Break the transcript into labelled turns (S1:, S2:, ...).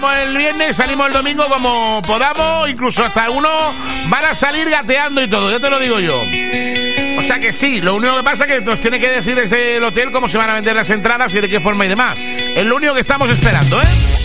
S1: El viernes, salimos el domingo como podamos, incluso hasta algunos van a salir gateando y todo, ya te lo digo yo. O sea que sí, lo único que pasa es que nos tiene que decir desde el hotel cómo se van a vender las entradas y de qué forma y demás. Es lo único que estamos esperando, ¿eh?